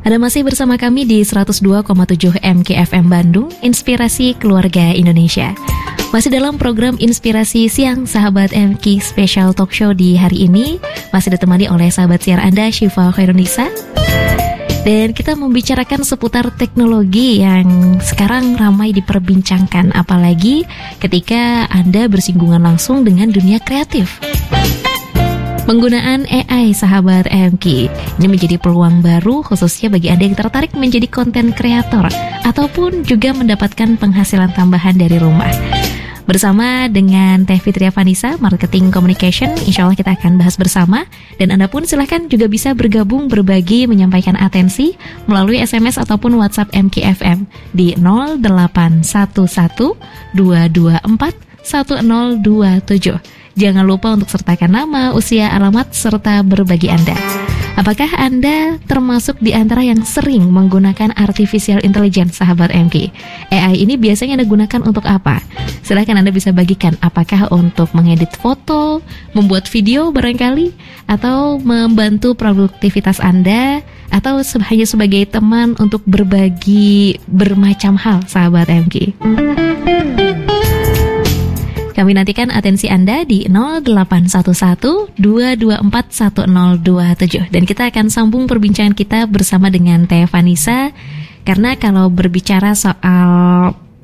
Anda masih bersama kami di 102,7 MKFM Bandung, Inspirasi Keluarga Indonesia. Masih dalam program Inspirasi Siang Sahabat MK Special Talk Show di hari ini, masih ditemani oleh sahabat siar Anda, Syifa Khairunisa. Dan kita membicarakan seputar teknologi yang sekarang ramai diperbincangkan, apalagi ketika Anda bersinggungan langsung dengan dunia kreatif. Penggunaan AI sahabat MK ini menjadi peluang baru khususnya bagi Anda yang tertarik menjadi konten kreator ataupun juga mendapatkan penghasilan tambahan dari rumah. Bersama dengan Teh Fitria Vanessa, Marketing Communication, insya Allah kita akan bahas bersama. Dan Anda pun silahkan juga bisa bergabung, berbagi, menyampaikan atensi melalui SMS ataupun WhatsApp MKFM di 0811 224 1027. Jangan lupa untuk sertakan nama, usia, alamat, serta berbagi Anda. Apakah Anda termasuk di antara yang sering menggunakan artificial intelligence, sahabat MK? AI ini biasanya Anda gunakan untuk apa? Silahkan Anda bisa bagikan, apakah untuk mengedit foto, membuat video barangkali, atau membantu produktivitas Anda, atau hanya sebagai teman untuk berbagi bermacam hal, sahabat MK? Kami nantikan atensi Anda di 0811 224 1027. Dan kita akan sambung perbincangan kita bersama dengan Teh Vanessa. Karena kalau berbicara soal